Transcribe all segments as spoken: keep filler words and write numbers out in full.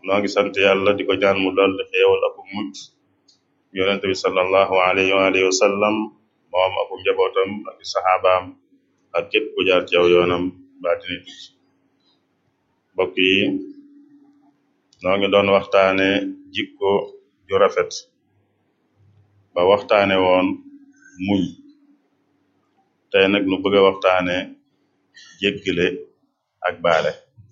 noo ngi sant yàlla di ko ñaan mu dolli xéewal ak mucc yonente bi sallallahu alayhi wa alihi wa sallam moom ak njabootam ak saxaabaam ak képp ku jaar ci aw yoonam baatini tukki mbokk yi noo ngi doon waxtaane jikko ju rafet ba waxtaane woon muñ tey nag nu bëgg a waxtaane jéggale ak baale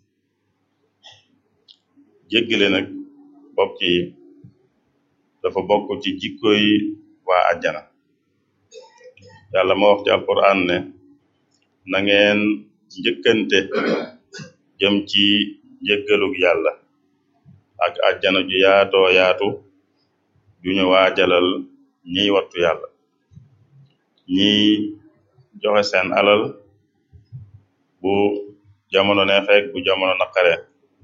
jéggale nag mbokk yi dafa bokk ci jikko yi waa àjjana yàlla ma wax ci alquran ne na ngeen njëkkante jëm ci jéggalug yàlla ak àjjana ju yaatoo yaatu ju ñu waajalal ñiy wattu yàlla ñiy joxe seen alal bu jamono neexeek bu jamono naqare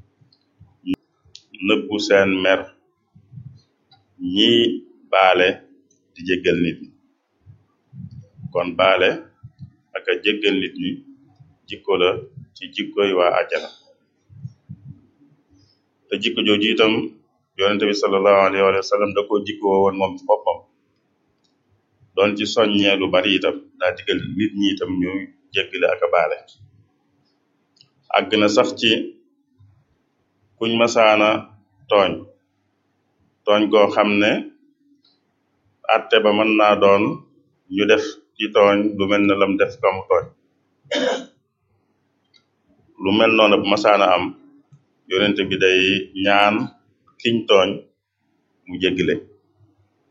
nëbbu seen mer ñi baale di jéggal nit ñi kon baale ak a jéggal nit ñi jikko la ci jikkoy waa àjjana te jikko jooju itam yonente bi sallallahu alayhi wa sallam da koo jikkoo woon moom ci boppam doon ci soññee lu bari itam daa digal nit ñi itam ñu jéggale ak a baale àgg na sax ci kuñ masaana tooñ tooñ koo xam ne atte ba mën naa doon ñu def ci tooñ lu mel ne lam def kamu tooñ lu mel noonu bu masaana am yonente bi day ñaan kiñ tooñ mu jéggale